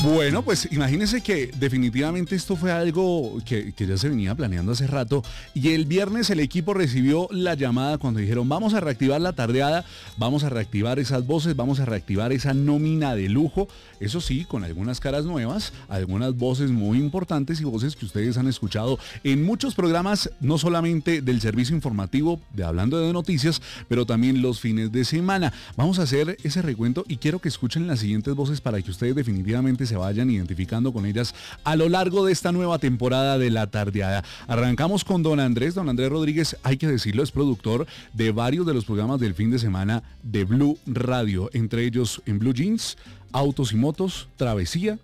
Bueno, pues imagínense que definitivamente esto fue algo que ya se venía planeando hace rato y el viernes el equipo recibió la llamada cuando dijeron vamos a reactivar la tardeada, vamos a reactivar esas voces, vamos a reactivar esa nómina de lujo, eso sí, con algunas caras nuevas, algunas voces muy importantes y voces que ustedes han escuchado en muchos programas, no solamente del servicio informativo de Hablando de Noticias, pero también los fines de semana. Vamos a hacer ese recuento y quiero que escuchen las siguientes voces para que ustedes definitivamente se vayan identificando con ellas a lo largo de esta nueva temporada de La Tardeada. Arrancamos con don Andrés Rodríguez, hay que decirlo, es productor de varios de los programas del fin de semana de Blue Radio, entre ellos en Blue Jeans, Autos y Motos, Travesía,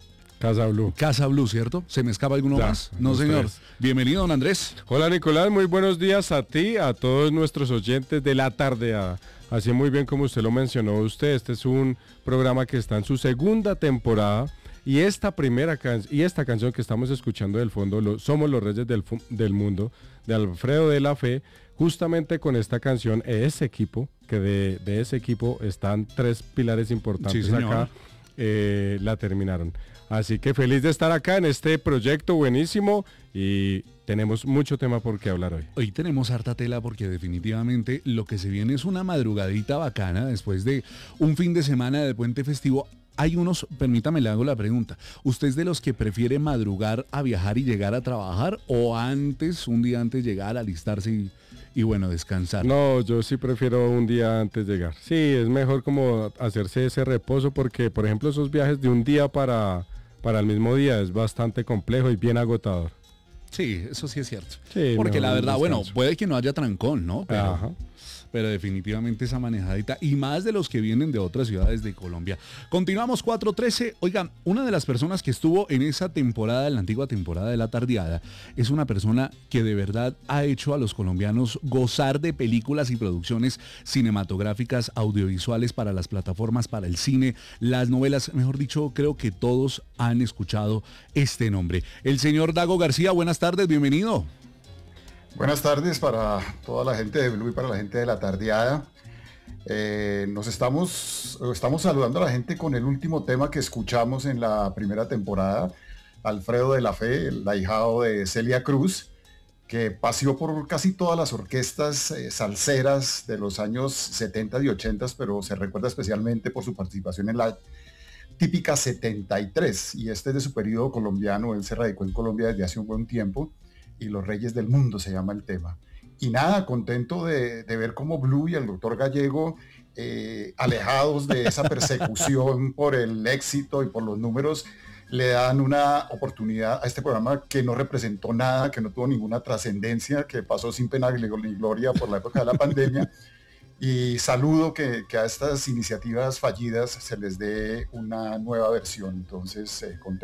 Casa Blue, ¿cierto? ¿Se me escapa alguno más? No, señor. Bienvenido, don Andrés. Hola, Nicolás. Muy buenos días a ti, a todos nuestros oyentes de La Tardeada. Así muy bien como usted lo mencionó este es un programa que está en su segunda temporada y esta canción que estamos escuchando del fondo, Somos los Reyes del Mundo, de Alfredo de la Fe, justamente con esta canción, ese equipo, que de ese equipo están tres pilares importantes acá, la terminaron. Así que feliz de estar acá en este proyecto buenísimo y tenemos mucho tema por qué hablar hoy. Hoy tenemos harta tela porque definitivamente lo que se viene es una madrugadita bacana después de un fin de semana de puente festivo. Hay unos, permítame le hago la pregunta, ¿usted es de los que prefiere madrugar a viajar y llegar a trabajar o antes, un día antes llegar, alistarse y bueno, descansar? No, yo sí prefiero un día antes llegar. Sí, es mejor como hacerse ese reposo porque, por ejemplo, esos viajes de un día para el mismo día es bastante complejo y bien agotador. Sí, eso sí es cierto. Sí, porque la verdad, bueno, puede que no haya trancón, ¿no? Pero definitivamente esa manejadita y más de los que vienen de otras ciudades de Colombia. Continuamos 4:13. Oigan, una de las personas que estuvo en esa temporada, en la antigua temporada de La Tardeada, es una persona que de verdad ha hecho a los colombianos gozar de películas y producciones cinematográficas, audiovisuales para las plataformas, para el cine, las novelas, mejor dicho, creo que todos han escuchado este nombre. El señor Dago García, buenas tardes, bienvenido. Buenas tardes para toda la gente de Blue y para la gente de La Tardeada. Estamos saludando a la gente con el último tema que escuchamos en la primera temporada, Alfredo de la Fe, el ahijado de Celia Cruz, que paseó por casi todas las orquestas salseras de los años 70 y 80, pero se recuerda especialmente por su participación en la típica 73, y este es de su periodo colombiano. Él se radicó en Colombia desde hace un buen tiempo, y Los Reyes del Mundo se llama el tema. Y nada, contento de ver cómo Blue y el doctor Gallego, alejados de esa persecución por el éxito y por los números, le dan una oportunidad a este programa que no representó nada, que no tuvo ninguna trascendencia, que pasó sin pena ni gloria por la época de la pandemia. Y saludo que a estas iniciativas fallidas se les dé una nueva versión. Entonces, contento